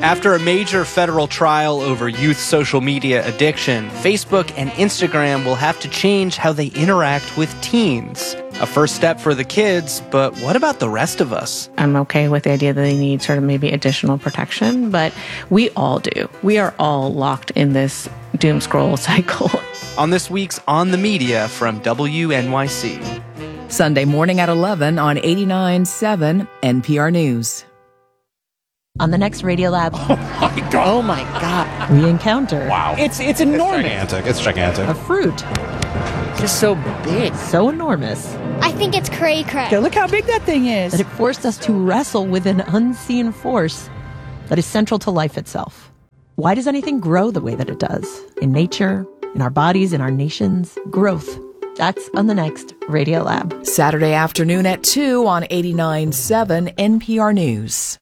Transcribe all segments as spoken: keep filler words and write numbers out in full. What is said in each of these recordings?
After a major federal trial over youth social media addiction, Facebook and Instagram will have to change how they interact with teens. A first step for the kids, but what about the rest of us? I'm okay with the idea that they need sort of maybe additional protection, but we all do. We are all locked in this doom scroll cycle. On this week's On the Media from W N Y C. Sunday morning at eleven on eighty-nine point seven N P R News. On the next Radiolab, oh my god! Oh my god! We encounter wow! It's it's enormous. It's gigantic. It's gigantic. A fruit, just so big, so enormous. I think it's cray cray. Yeah, look how big that thing is. That it forced us to wrestle with an unseen force that is central to life itself. Why does anything grow the way that it does? In nature, in our bodies, in our nations, growth. That's on the next Radiolab. Saturday afternoon at two on eighty-nine point seven N P R News.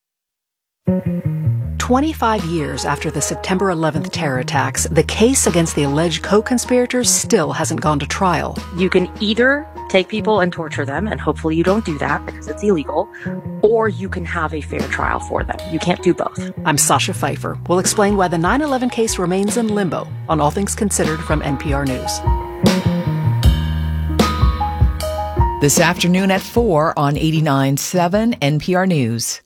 twenty-five years after the September eleventh terror attacks, the case against the alleged co-conspirators still hasn't gone to trial. You can either take people and torture them, and hopefully you don't do that because it's illegal, or you can have a fair trial for them. You can't do both. I'm Sasha Pfeiffer. We'll explain why the nine eleven case remains in limbo on All Things Considered from N P R News. This afternoon at four on eighty-nine point seven N P R News.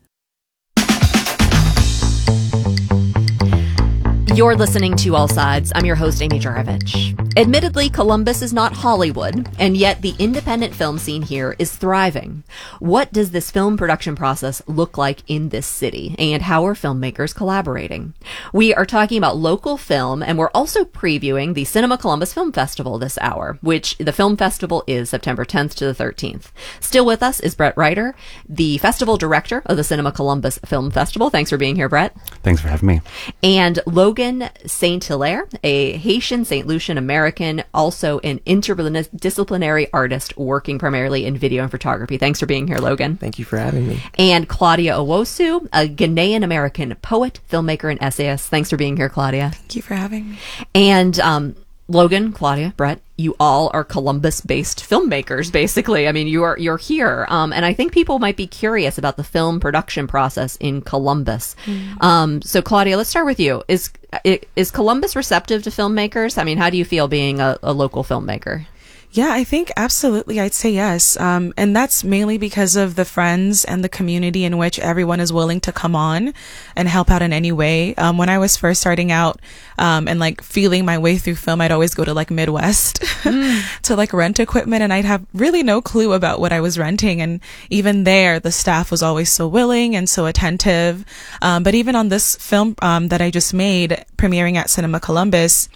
You're listening to All Sides. I'm your host, Amy Jarovich. Admittedly, Columbus is not Hollywood, and yet the independent film scene here is thriving. What does this film production process look like in this city, and how are filmmakers collaborating? We are talking about local film, and we're also previewing the Cinema Columbus Film Festival this hour, which the film festival is September tenth to the thirteenth. Still with us is Brett Ryder, the festival director of the Cinema Columbus Film Festival. Thanks for being here, Brett. Thanks for having me. And Logan Saint-Hilaire, a Haitian Saint Lucian American, also an interdisciplinary artist working primarily in video and photography. Thanks for being here, Logan. Thank you for having me. And Claudia Owosu, a Ghanaian American poet, filmmaker, and essayist. Thanks for being here, Claudia. Thank you for having me. And um, Logan, Claudia, Brett, you all are Columbus-based filmmakers, basically. I mean, you are you're here, um, and I think people might be curious about the film production process in Columbus. Mm. Um, so, Claudia, let's start with you. Is is Columbus receptive to filmmakers? I mean, how do you feel being a, a local filmmaker? Yeah, I think absolutely. I'd say yes. Um, and that's mainly because of the friends and the community in which everyone is willing to come on and help out in any way. Um, when I was first starting out, um, and like feeling my way through film, I'd always go to like Midwest mm. to like rent equipment, and I'd have really no clue about what I was renting. And even there, the staff was always so willing and so attentive. Um, but even on this film, um, that I just made premiering at Cinema Columbus,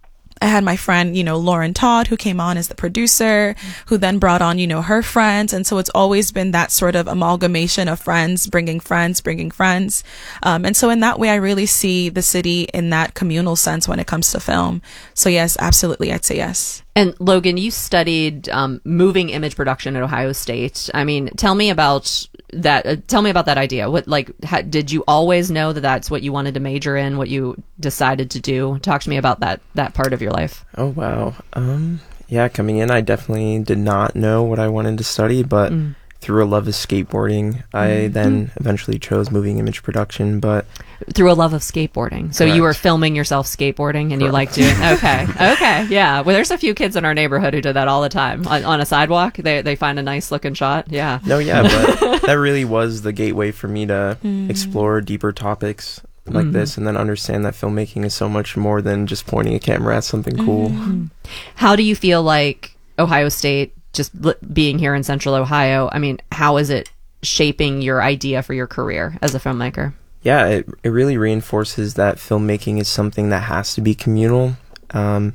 I had my friend, you know, Lauren Todd, who came on as the producer, who then brought on, you know, her friends. And so it's always been that sort of amalgamation of friends, bringing friends, bringing friends. Um, and so in that way, I really see the city in that communal sense when it comes to film. So yes, absolutely, I'd say yes. And Logan, you studied um, moving image production at Ohio State. I mean, tell me about that. Uh, tell me about that idea. What, like, ha- did you always know that that's what you wanted to major in? What you decided to do? Talk to me about that that part of your life. Oh wow. Um, yeah, coming in, I definitely did not know what I wanted to study, but mm. through a love of skateboarding, I mm. then mm. eventually chose moving image production. But through a love of skateboarding. So correct. You were filming yourself skateboarding and correct. You liked doing okay. Okay. Yeah. Well, there's a few kids in our neighborhood who do that all the time. On, on a sidewalk, they they find a nice looking shot. Yeah. No, yeah, but that really was the gateway for me to mm. explore deeper topics like mm. this, and then understand that filmmaking is so much more than just pointing a camera at something cool. Mm. How do you feel like Ohio State, just l- being here in Central Ohio, I mean, how is it shaping your idea for your career as a filmmaker? Yeah, it it really reinforces that filmmaking is something that has to be communal. Um,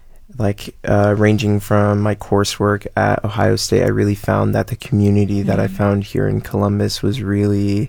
like uh, ranging from my coursework at Ohio State, I really found that the community mm-hmm. that I found here in Columbus was really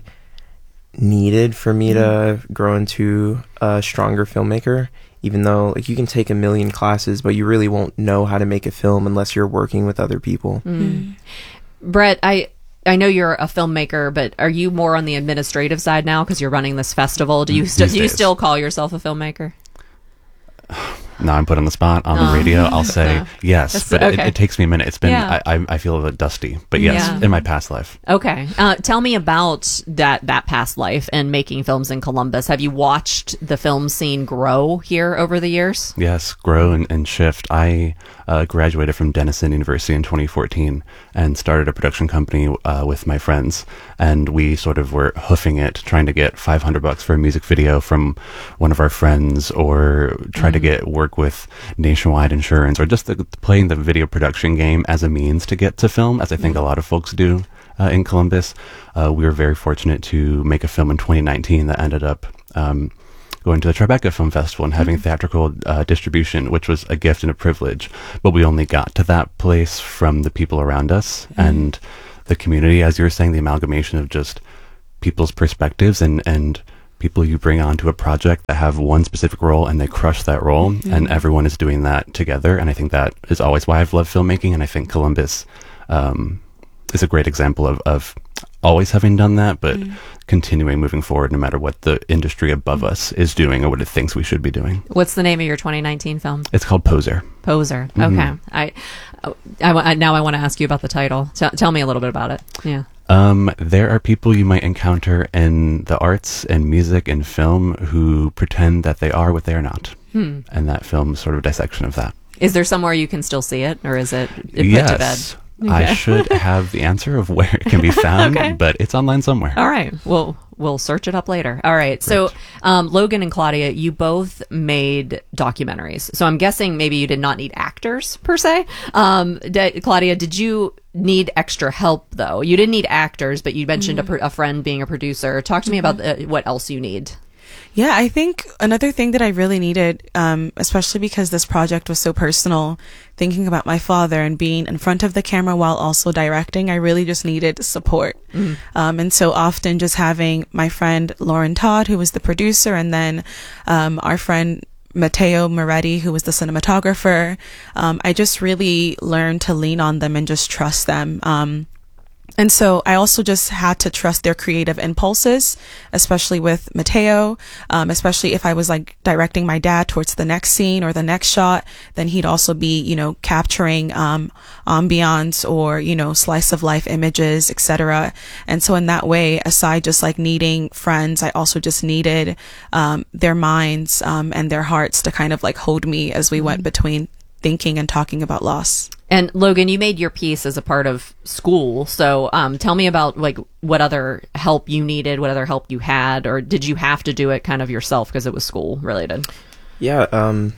needed for me mm-hmm. to grow into a stronger filmmaker. Even though like you can take a million classes, but you really won't know how to make a film unless you're working with other people. Mm. Brett, I I know you're a filmmaker, but are you more on the administrative side now because you're running this festival? Do you st- do you still call yourself a filmmaker? now I'm put on the spot on the Oh. radio. I'll say So- yes, That's- but okay. it, it takes me a minute. It's been Yeah. I, I I feel a bit dusty, but yes, Yeah. in my past life. Okay. Uh, tell me about that that past life and making films in Columbus. Have you watched the film scene grow here over the years? Yes, grow and, and shift. I uh, graduated from Denison University in twenty fourteen and started a production company uh, with my friends, and we sort of were hoofing it, trying to get five hundred bucks for a music video from one of our friends, or try to get work with Nationwide Insurance, or just the, playing the video production game as a means to get to film, as I think a lot of folks do uh, in Columbus. Uh, we were very fortunate to make a film in twenty nineteen that ended up um, going to the Tribeca Film Festival and having theatrical uh, distribution, which was a gift and a privilege. But we only got to that place from the people around us and the community, as you were saying, the amalgamation of just people's perspectives and, and people you bring onto a project that have one specific role and they crush that role, and everyone is doing that together. And I think that is always why I've loved filmmaking, and I think Columbus um, is a great example of, of always having done that, but continuing moving forward no matter what the industry above us is doing or what it thinks we should be doing. What's the name of your twenty nineteen film? It's called Poser. Poser. Mhm. Okay. I, I, I now I want to ask you about the title. T- tell me a little bit about it. Yeah. Um, there are people you might encounter in the arts and music and film who pretend that they are what they are not. Hmm. And that film is sort of a dissection of that. Is there somewhere you can still see it, or is it, it put yes. to bed? I Okay. should have the answer of where it can be found, Okay. but it's online somewhere. All right. Well, we'll search it up later. All right. So, um, Logan and Claudia, you both made documentaries. So I'm guessing maybe you did not need actors per se. Um, d- Claudia, did you need extra help though? You didn't need actors, but you mentioned a, pr- a friend being a producer. Talk to me about uh, what else you need. Yeah, I think another thing that I really needed, um, especially because this project was so personal, thinking about my father and being in front of the camera while also directing, I really just needed support. Mm. Um, and so often just having my friend Lauren Todd, who was the producer, and then um, our friend Matteo Moretti, who was the cinematographer, um, I just really learned to lean on them and just trust them. Um, And so I also just had to trust their creative impulses, especially with Matteo, um, especially if I was like directing my dad towards the next scene or the next shot, then he'd also be, you know, capturing, um, ambiance or, you know, slice of life images, et cetera. And so in that way, aside just like needing friends, I also just needed, um, their minds, um, and their hearts to kind of like hold me as we went between thinking and talking about loss. And Logan, you made your piece as a part of school. So um, tell me about like what other help you needed, what other help you had, or did you have to do it kind of yourself because it was school related? Yeah, um,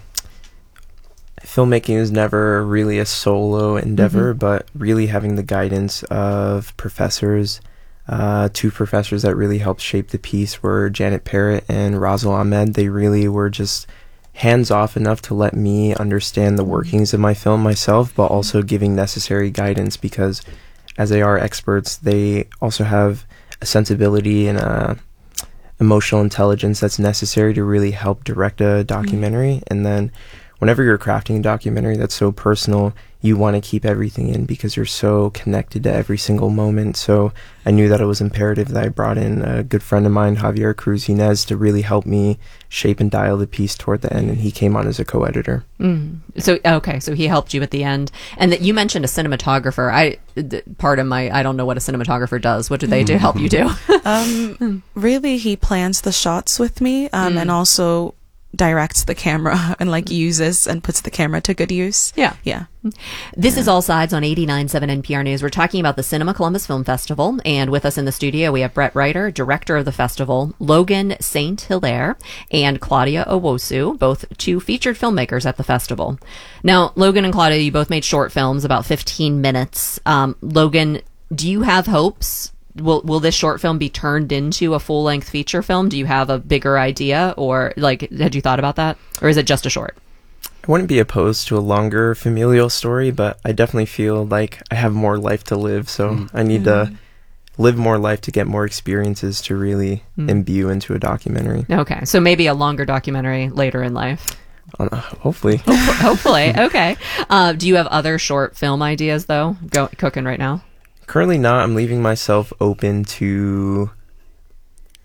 filmmaking is never really a solo endeavor, Mhm. but really having the guidance of professors. Uh, two professors that really helped shape the piece were Janet Parrott and Razel Ahmed. They really were just hands-off enough to let me understand the workings of my film myself, but also giving necessary guidance because as they are experts, they also have a sensibility and a emotional intelligence that's necessary to really help direct a documentary. And then whenever you're crafting a documentary that's so personal, you want to keep everything in because you're so connected to every single moment. So I knew that it was imperative that I brought in a good friend of mine, Javier Cruz Inez, to really help me shape and dial the piece toward the end. And he came on as a co-editor. Mm. So, okay. So he helped you at the end. And that you mentioned a cinematographer. I, th- part of my, I don't know what a cinematographer does. What do they do? Help you do? um, really, he plans the shots with me, um, Mm. and also directs the camera and like uses and puts the camera to good use. Yeah. Yeah. This is All Sides on eighty-nine point seven N P R News. We're talking about the Cinema Columbus Film Festival, and with us in the studio we have Brett Ryder, director of the festival, Logan Saint Hilaire, and Claudia Owosu, both two featured filmmakers at the festival. Now, Logan and Claudia, you both made short films, about fifteen minutes. Um, Logan, do you have hopes? Will will this short film be turned into a full length feature film? Do you have a bigger idea, or like had you thought about that, or is it just a short? I wouldn't be opposed to a longer familial story, but I definitely feel like I have more life to live, so Mm. I need to live more life to get more experiences to really Mm. imbue into a documentary. Okay, so maybe a longer documentary later in life. Uh, hopefully. Hopefully, okay. Uh, do you have other short film ideas though, go cooking right now? Currently not. I'm leaving myself open to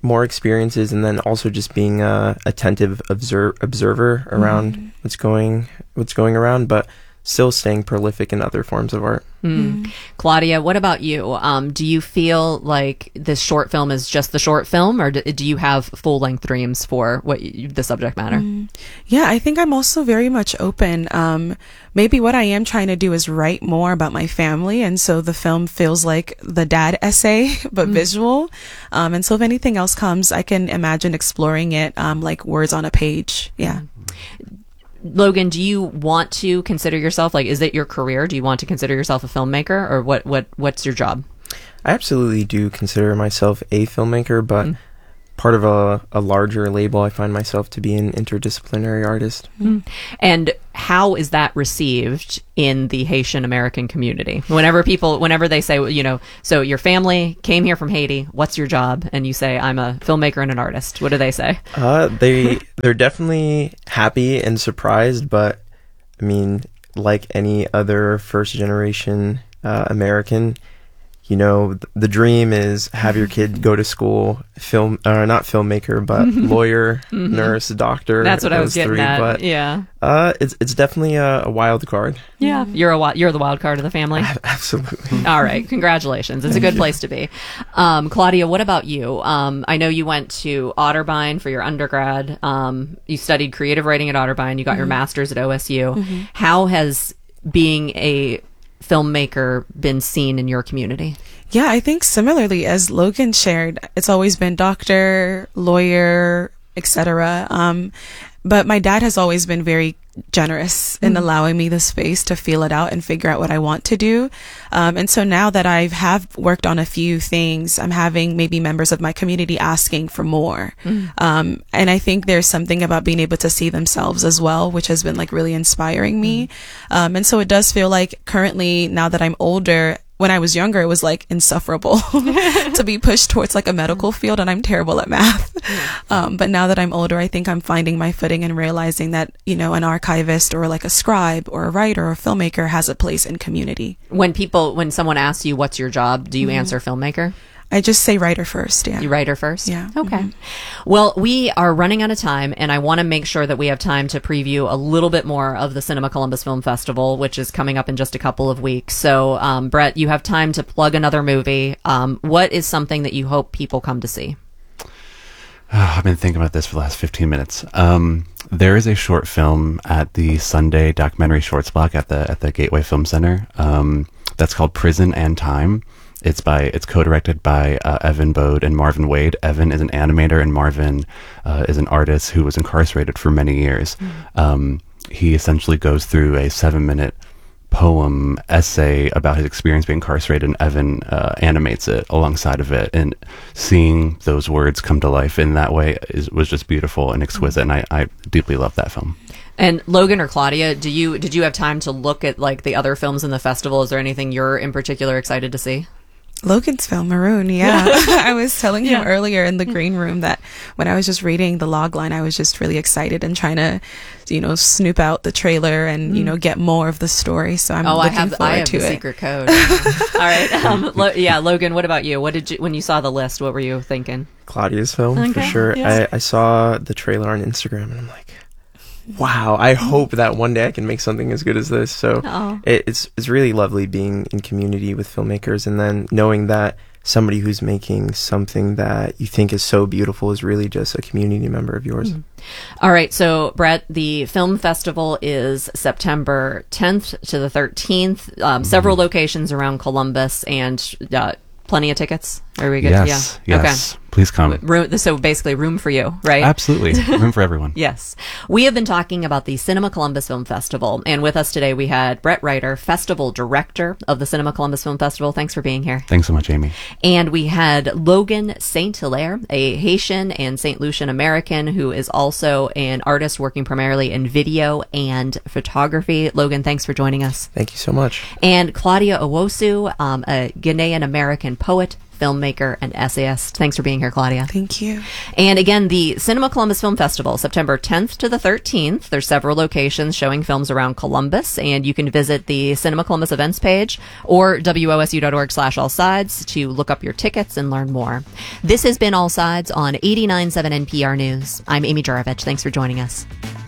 more experiences, and then also just being a attentive observer observer around mm. what's going what's going around, but still staying prolific in other forms of art. Mm. Mm. Claudia, what about you? Um, do you feel like this short film is just the short film, or do, do you have full-length dreams for what you, the subject matter? Mm. Yeah, I think I'm also very much open. Um, maybe what I am trying to do is write more about my family, and so the film feels like the dad essay, but mm. visual. Um, and so if anything else comes, I can imagine exploring it um, like words on a page. Yeah. Mm. Logan, do you want to consider yourself, like, is it your career? Do you want to consider yourself a filmmaker, or what, what, what's your job? I absolutely do consider myself a filmmaker, but mm. part of a, a larger label, I find myself to be an interdisciplinary artist. Mm. And how is that received in the Haitian American community? Whenever people, whenever they say, you know, so your family came here from Haiti, what's your job? And you say, I'm a filmmaker and an artist. What do they say? Uh, they, they're definitely happy and surprised, but I mean, like any other first generation uh, American, you know, th- the dream is have your kid go to school, film, uh, not filmmaker, but lawyer, mm-hmm. nurse, doctor. That's what I was getting three, at. But, yeah. Uh, it's it's definitely a, a wild card. Yeah, you're a wi- you're the wild card of the family. Absolutely. All right, congratulations. It's Thank a good you. place to be. Um, Claudia, what about you? Um, I know you went to Otterbein for your undergrad. Um, you studied creative writing at Otterbein. You got mm-hmm. your master's at O S U. Mm-hmm. How has being a filmmaker been seen in your community? Yeah, I think similarly as Logan shared, it's always been doctor, lawyer, et cetera. Um, but my dad has always been very generous in mm. allowing me the space to feel it out and figure out what I want to do. Um, and so now that I have worked on a few things, I'm having maybe members of my community asking for more. Mm. Um, and I think there's something about being able to see themselves as well, which has been like really inspiring me. Mm. Um, and so it does feel like currently, now that I'm older, when I was younger, it was like insufferable to be pushed towards like a medical field, and I'm terrible at math. Um, but now that I'm older, I think I'm finding my footing and realizing that, you know, an archivist or like a scribe or a writer or a filmmaker has a place in community. When people, when someone asks you, what's your job? Do you mm-hmm. answer filmmaker? I just say writer first, yeah. You writer first? Yeah. Okay. Mm-hmm. Well, we are running out of time, and I want to make sure that we have time to preview a little bit more of the Cinema Columbus Film Festival, which is coming up in just a couple of weeks. So, um, Brett, you have time to plug another movie. Um, what is something that you hope people come to see? Oh, I've been thinking about this for the last fifteen minutes. Um, there is a short film at the Sunday Documentary Shorts Block at the at the Gateway Film Center. Um, that's called Prison and Time. It's by it's co-directed by uh, Evan Bode and Marvin Wade. Evan is an animator, and Marvin uh, is an artist who was incarcerated for many years. Mm. Um, he essentially goes through a seven-minute poem essay about his experience being incarcerated, and Evan uh, animates it alongside of it. And seeing those words come to life in that way is, was just beautiful and exquisite, and I, I deeply love that film. And Logan or Claudia, do you did you have time to look at like the other films in the festival? Is there anything you're in particular excited to see? Logan's film, Maroon, yeah. I was telling him yeah. earlier in the green room that when I was just reading the log line, I was just really excited and trying to, you know, snoop out the trailer and, mm. you know, get more of the story. So I'm oh, looking I have, forward I have to the it. secret code. All right. Um, Lo- yeah, Logan, what about you? What did you, when you saw the list, what were you thinking? Claudia's film, okay. for sure. Yeah. I, I saw the trailer on Instagram, and I'm like, wow, I hope that one day I can make something as good as this. So it, it's it's really lovely being in community with filmmakers, and then knowing that somebody who's making something that you think is so beautiful is really just a community member of yours. Mm-hmm. All right, so Brett, the film festival is September tenth to the thirteenth. Um, mm-hmm. Several locations around Columbus, and uh, plenty of tickets. Are we good? Yes, yeah. yes. Okay. Please come. Room, so basically room for you, right? Absolutely. Room for everyone. Yes. We have been talking about the Cinema Columbus Film Festival, and with us today we had Brett Reiter, Festival Director of the Cinema Columbus Film Festival. Thanks for being here. Thanks so much, Amy. And we had Logan Saint Hilaire, a Haitian and Saint Lucian American who is also an artist working primarily in video and photography. Logan, thanks for joining us. Thank you so much. And Claudia Owosu, um, a Ghanaian American poet, filmmaker, and essayist. Thanks for being here, Claudia. Thank you. And again, the Cinema Columbus Film Festival, September tenth to the thirteenth. There's several locations showing films around Columbus, and you can visit the Cinema Columbus events page or W O S U dot org slash all sides to look up your tickets and learn more. This has been All Sides on eighty-nine point seven N P R News. I'm Amy Jurovich. Thanks for joining us.